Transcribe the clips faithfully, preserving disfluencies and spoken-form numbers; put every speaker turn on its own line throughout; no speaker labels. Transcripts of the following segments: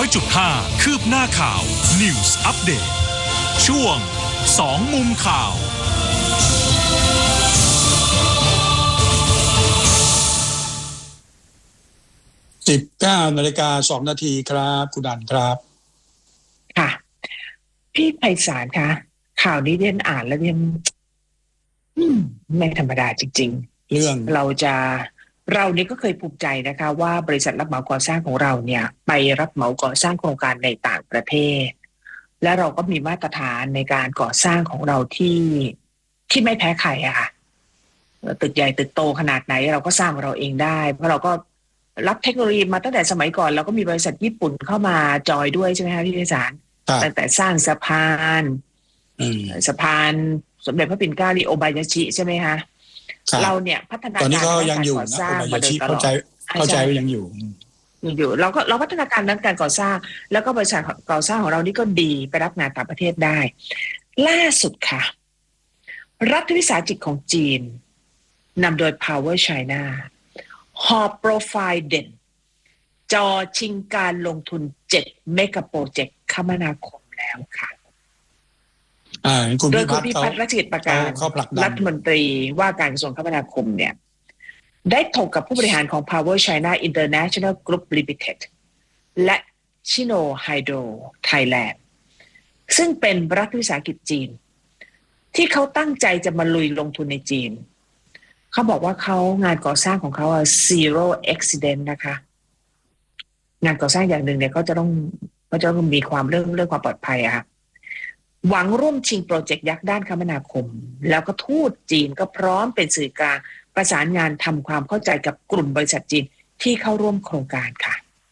อยจุดห้า คืบหน้าข่าว News Update ช่วงสองมุมข่าว
สิบเก้านาฬิกาสองนาทีครับคุณดันครับ
ค่ะพี่ไพศาลคะข่าวนี้เรียนอ่านแล้วเรียนไม่ธรรมดาจริงๆเรื่องเราจะเรานี่ก็เคยภูมิใจนะคะว่าบริษัทรับเหมาก่อสร้างของเราเนี่ยไปรับเหมาก่อสร้างโครงการในต่างประเทศและเราก็มีมาตรฐานในการก่อสร้างของเราที่ที่ไม่แพ้ใครอะค่ะตึกใหญ่ตึกโตขนาดไหนเราก็สร้างเราเองได้เพราะเราก็รับเทคโนโลยีมาตั้งแต่สมัยก่อนเราก็มีบริษัทญี่ปุ่นเข้ามาจอยด้วยใช่ไหมคะพี่ไพศาลตั้งแต่สร้างสะพานสะพานสมเด็จพระปิ่นเกล้าริโอบายาชิใช่ไหมคะเราเนี่ยพัฒนาการตอนนี้ก็ยังอยู่นะโอบายาชิเข้าใจ
เข้าใจว่ายังอยู่
อยู่เราก็เราพัฒนาการด้านการก่อสร้างแล้วก็บริษัทก่อสร้างของเรานี่ก็ดีไปรับงานต่างประเทศได้ล่าสุดค่ะรัฐวิสาหกิจของจีนนำโดย Power China หอบโปรไฟล์เด่นจอชิงการลงทุนเจ็ดเมกะโปรเจกต์คมนาคมแล้วค่ะโดยคุณพิพัฒน์รัชกิจประการรัฐมนตรีว่าการกระทรวงคมนาคมเนี่ยได้ถกกับผู้บริหารของ Power China International Group Limited และ Chino Hydro Thailand ซึ่งเป็นรัฐวิสาหกิจจีนที่เขาตั้งใจจะมาลุยลงทุนในจีนเขาบอกว่าเขางานก่อสร้างของเขา zero accident นะคะงานก่อสร้างอย่างหนึ่งเนี่ยเขาจะต้องเขาจะต้องมีความเรื่องเรื่องความปลอดภัยอะค่ะหวังร่วมชิงโปรเจกต์ยักษ์ด้านคมนาคมแล้วก็ทูตจีนก็พร้อมเป็นสื่อกลางประสานงานทำความเข้าใจกับกลุ่มบริษัทจีนที่เข้าร่วมโครงการค่ะ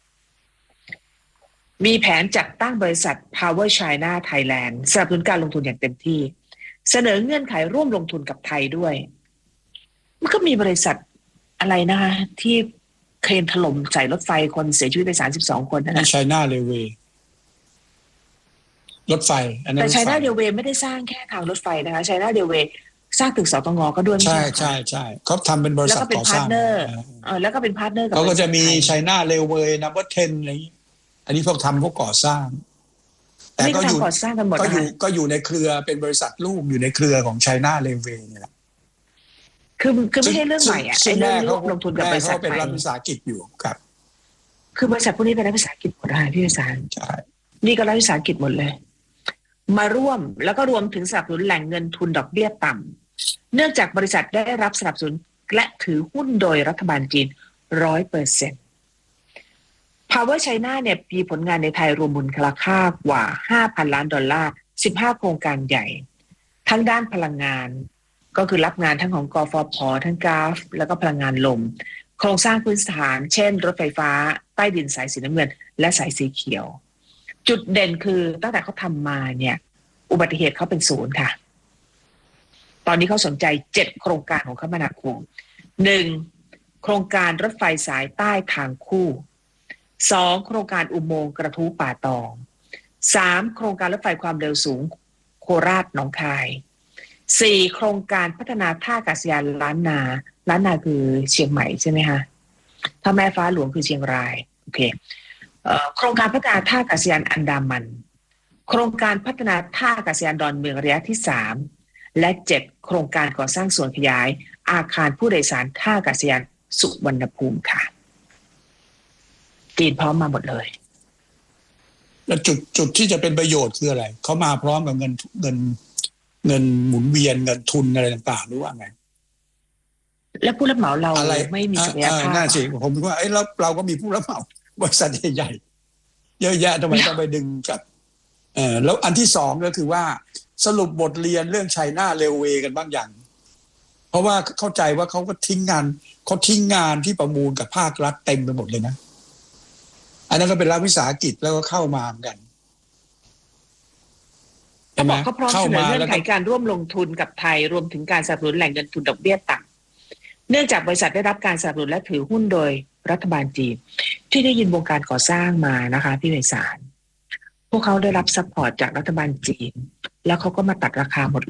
มีแผนจัดตั้งบริษัท Power China Thailand สนับสนุนการลงทุนอย่างเต็มที่เสนอเงื่อนไขร่วมลงทุนกับไทยด้วยมันก็มีบริษัทอะไรนะคะที่เครนถล่มใส่รถไฟคนเสียชีวิตไปสามสิบสองคนนะคะ
China Railway รถไฟอันนั้นแต่
China Railway ไม่ได้สร้างแค่ทางรถไฟนะคะ China Railway สร้างตึกสตงก็ด้วย
ใช่ใช่ใช่เขาทำเป็นบริษัทก่อสร้าง
แล้วก็เป็นพาร์ทเนอร์กับ
เขาก็จะมี China Railway Number สิบอะไรอย่างนี้อันนี้พวกทำพวกก่อสร้าง
แต่ก็อยู่
ก็อยู่ก็อยู่ในเครือเป็นบริษัทลูกอยู่ในเครือของ China Railway นี่แหละ
คือคือไม่ใช่เรื่องใหม่อ่ะไอ้เรื่องลงทุนกับบริษัท
เป็นรัฐวิสาหกิจอยู่ครับ
คือบริษัทพวกนี้เป็นรัฐวิสาหกิจหมดเลยพี่วิสาร
ใช่
นี่ก็รัฐวิสาหกิจหมดเลยมาร่วมแล้วก็รวมถึงสนับสนุนแหล่งเงินทุนดอกเบี้ยต่ำเนื่องจากบริษัทได้รับสนับสนุนและถือหุ้นโดยรัฐบาลจีน ร้อยเปอร์เซ็นต์ Power China เนี่ยมีผลงานในไทยรวมมูลค่ากว่า ห้าพัน ล้านดอลลาร์สิบห้าโครงการใหญ่ทั้งด้านพลังงานก็คือรับงานทั้งของกฟผ.ทั้งกราฟแล้วก็พลังงานลมโครงสร้างพื้นฐานเช่นรถไฟฟ้าใต้ดินสายสีน้ำเงินและสายสีเขียวจุดเด่นคือตั้งแต่เขาทำมาเนี่ยอุบัติเหตุเขาเป็นศูนย์ค่ะตอนนี้เขาสนใจเจ็ดโครงการของคมนาคมหนึ่งโครงการรถไฟสายใต้ทางคู่สองโครงการอุโมงค์กระทู้ป่าตองสามโครงการรถไฟความเร็วสูงโคราชหนองคายสี่โครงการพัฒนาท่าอากาศยานล้านนาล้านนาคือเชียงใหม่ใช่ไหมคะถ้าแม่ฟ้าหลวงคือเชียงรายโอเคเอ่อโครงการพัฒนาท่าอากาศยานอันดามันโครงการพัฒนาท่าอากาศยานดอนเมืองระยะที่สามและเจ็ดโครงการก่อสร้างส่วนขยายอาคารผู้โดยสารท่าอากาศยานสุวรรณภูมิค่ะจีนพร้อมมาหมดเลย
แล้วจุดจุดที่จะเป็นประโยชน์คืออะไรเขามาพร้อมกับเงินเงินเงินหมุนเวียนเงินทุนอะไรต่างๆหรือว่าไง
แล้วผู้รับเหมาเราไม่มีศักยภาพ
น่าสิผมว่าไอ้แล้วเราก็มีผู้รับเหมาบริษัทใหญ่ๆเยอะแยะทำไมต้องไปดึงกับเออแล้วอันที่สองก็คือว่าสรุปบทเรียนเรื่องไชน่าเรลเวย์กันบ้างอย่างเพราะว่าเข้าใจว่าเขาก็ทิ้งงานเขาทิ้งงานที่ประมูลกับภาครัฐเต็มไปหมดเลยนะอันนั้นก็เป็นรัฐวิสาหกิจแล้วก็เข้ามาเหมือนกัน
เขาบอกเขาพร้อมเสนอเงื่อนไขการร่วมลงทุนกับไทยรวมถึงการสนับสนุนแหล่งเงินทุนดอกเบี้ยต่ำเนื่องจากบริษัทได้รับการสนับสนุนและถือหุ้นโดยรัฐบาลจีนที่ได้ยินวงการก่อสร้างมานะคะพี่ไพศาลพวกเขาได้รับซัพพอร์ตจากรัฐบาลจีนแล้วเขาก็มาตัดราคาหมด